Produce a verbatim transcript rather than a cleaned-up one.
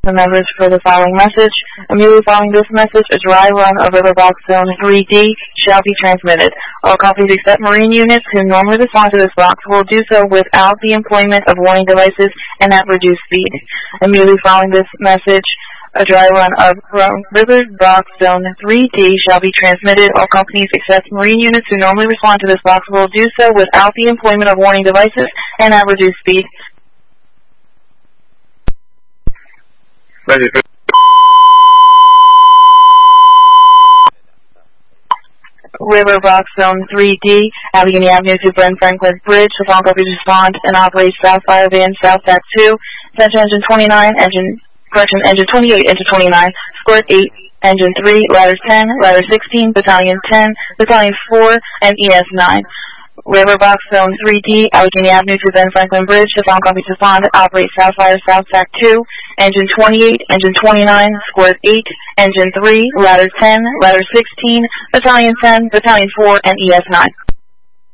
the members for the following message. Immediately following this message, a dry run of Riverbox Zone three D shall be transmitted. All copies except Marine units who normally respond to this box will do so without the employment of warning devices and at reduced speed. Immediately following this message, a dry run of Riverbox Zone three D shall be transmitted. All companies except Marine units who normally respond to this box will do so without the employment of warning devices and at reduced speed. Ready for Riverbox Zone three D, Allegheny Avenue to Ben Franklin Bridge. The phone copies respond and operate South Fire Van, South Back two, Attention Engine twenty-nine, Engine, correction, Engine twenty-eight, Engine twenty-nine, Squirt eight, Engine three, Ladder ten, Ladder sixteen, Battalion ten, Battalion four, and E S nine. Riverbox Zone three D, Allegheny Avenue to Ben Franklin Bridge. The phone copies respond and operate South Fire, South Back two, Engine twenty-eight, Engine twenty-nine, Squirt eight, Engine three, Ladder ten, Ladder sixteen, Battalion ten, Battalion four, and E S nine.